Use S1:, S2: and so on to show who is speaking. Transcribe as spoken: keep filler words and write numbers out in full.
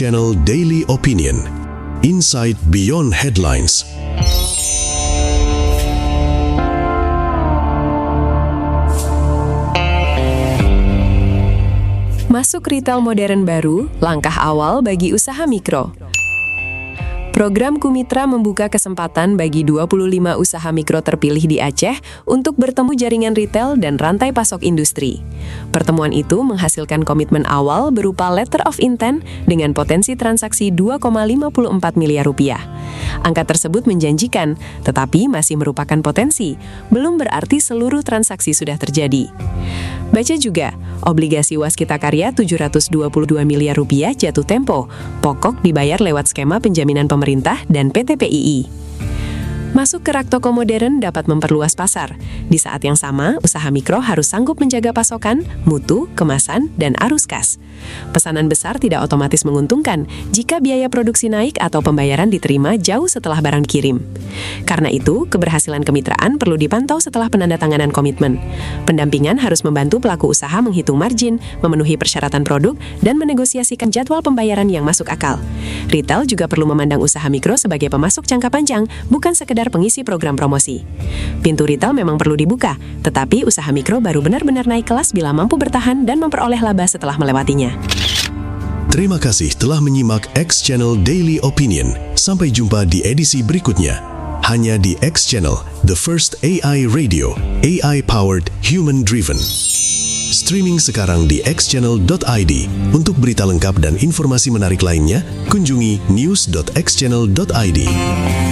S1: X-Channel Daily Opinion. Insight Beyond Headlines.
S2: Masuk retail modern baru, langkah awal bagi usaha mikro. Program Kumitra membuka kesempatan bagi dua puluh lima usaha mikro terpilih di Aceh untuk bertemu jaringan retail dan rantai pasok industri. Pertemuan itu menghasilkan komitmen awal berupa letter of intent dengan potensi transaksi dua koma lima empat miliar rupiah. Angka tersebut menjanjikan, tetapi masih merupakan potensi, belum berarti seluruh transaksi sudah terjadi. Baca juga, obligasi Waskita Karya tujuh ratus dua puluh dua miliar rupiah jatuh tempo, pokok dibayar lewat skema penjaminan pemerintah dan P T P I I. Masuk ke rak toko modern dapat memperluas pasar. Di saat yang sama, usaha mikro harus sanggup menjaga pasokan, mutu, kemasan, dan arus kas. Pesanan besar tidak otomatis menguntungkan jika biaya produksi naik atau pembayaran diterima jauh setelah barang dikirim. Karena itu, keberhasilan kemitraan perlu dipantau setelah penandatanganan komitmen. Pendampingan harus membantu pelaku usaha menghitung margin, memenuhi persyaratan produk, dan menegosiasikan jadwal pembayaran yang masuk akal. Retail juga perlu memandang usaha mikro sebagai pemasok jangka panjang, bukan sekedar pengisi program promosi. Pintu retail memang perlu dibuka, tetapi usaha mikro baru benar-benar naik kelas bila mampu bertahan dan memperoleh laba setelah melewatinya.
S1: Terima kasih telah menyimak X-Channel Daily Opinion. Sampai jumpa di edisi berikutnya. Hanya di X-Channel, the first A I radio, A I-powered, human-driven. Streaming sekarang di x channel dot i d. Untuk berita lengkap dan informasi menarik lainnya, kunjungi news dot x channel dot i d.